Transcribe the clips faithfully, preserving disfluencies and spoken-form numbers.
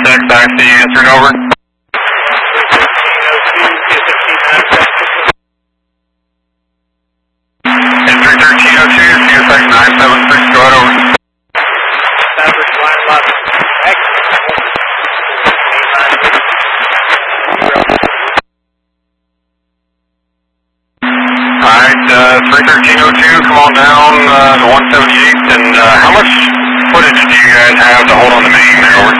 six, I C, answering over. And three thirteen oh two, C S X nine seven six, go ahead, over. Average line lot. Alright, uh, three thirteen oh two, come on down uh, to one seventy-eight, and uh, how much footage do you guys have to hold on the main there, over?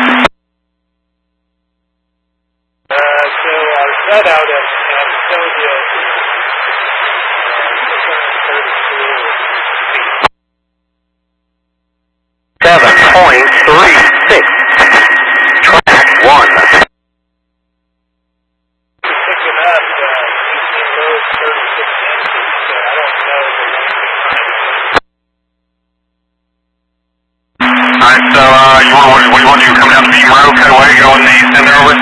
Uh, so our set out at Ansonia seven point three six, track one. picking up uh, eighteen loads, thirty-six inches, so I don't know the length of time. Alright, so uh, you want, what, what do you want to do? Come down the beam road, cut away, go in the east end there, over?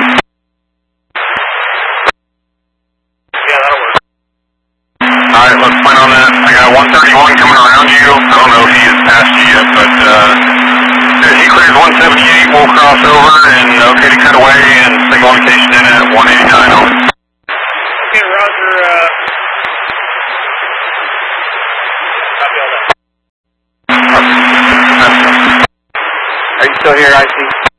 Yeah, that'll work. Alright, let's plan on that. I got one thirty-one coming around you. I don't know if he has passed you yet, but uh, if he clears one seventy-eight, we'll cross over and okay to cut away and signal indication in at one eighty-nine, over. Okay, Roger, uh, copy all that. Are you still here, I C?